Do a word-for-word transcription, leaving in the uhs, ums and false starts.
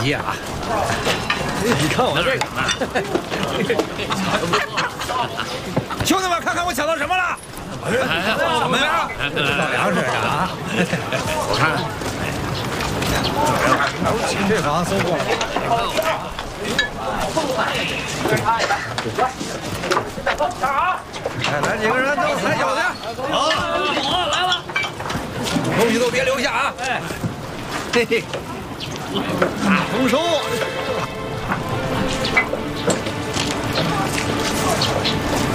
谢啊！你看我这个，兄弟们，看看我抢到什么了？什么呀？稻粮食啊！我看，这房搜过了。来，来几个人都踩脚去。好，好，来了。东西都别留下啊！哎，嘿嘿，大丰收。